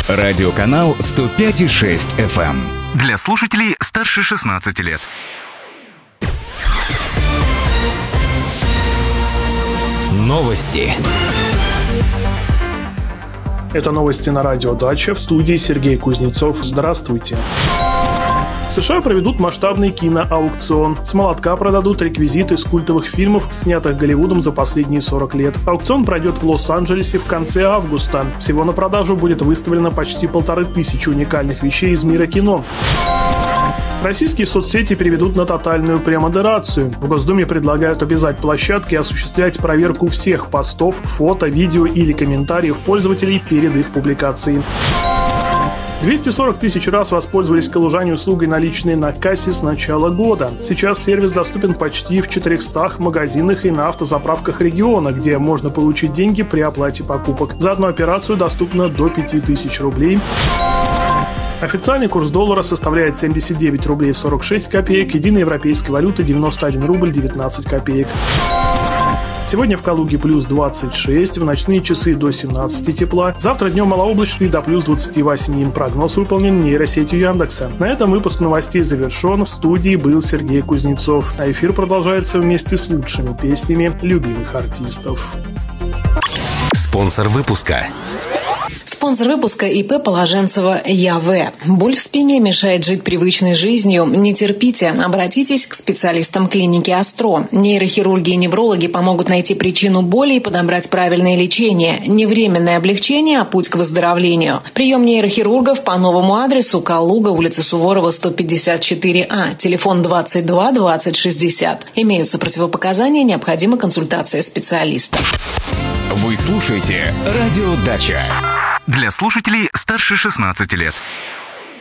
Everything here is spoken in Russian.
Радиоканал 105,6 FM. Для слушателей старше 16 лет. Новости. Это новости на радио «Дача», в студии Сергей Кузнецов. Здравствуйте. В США проведут масштабный киноаукцион. С молотка продадут реквизиты из культовых фильмов, снятых Голливудом за последние 40 лет. Аукцион пройдет в Лос-Анджелесе в конце августа. Всего на продажу будет выставлено почти 1500 уникальных вещей из мира кино. Российские соцсети переведут на тотальную премодерацию. В Госдуме предлагают обязать площадки осуществлять проверку всех постов, фото, видео или комментариев пользователей перед их публикацией. 240 тысяч раз воспользовались калужане услугой наличные на кассе с начала года. Сейчас сервис доступен почти в 400 магазинах и на автозаправках региона, где можно получить деньги при оплате покупок. За одну операцию доступно до 5000 рублей. Официальный курс доллара составляет 79 рублей 46 копеек, единой европейской валюты 91 рубль 19 копеек. Сегодня в Калуге плюс 26, в ночные часы до 17 тепла. Завтра днем малооблачный до плюс 28. Прогноз выполнен нейросетью Яндекса. На этом выпуск новостей завершен. В студии был Сергей Кузнецов. А эфир продолжается вместе с лучшими песнями любимых артистов. Спонсор выпуска. Спонсор выпуска ИП Положенцева ЯВ. Боль в спине мешает жить привычной жизнью? Не терпите, обратитесь к специалистам клиники Астро. Нейрохирурги и неврологи помогут найти причину боли и подобрать правильное лечение. Не временное облегчение, а путь к выздоровлению. Прием нейрохирургов по новому адресу: Калуга, улица Суворова, 154А, телефон 22 20 60. Имеются противопоказания, необходима консультация специалиста. Вы слушаете «Радио Дача». Для слушателей старше 16 лет.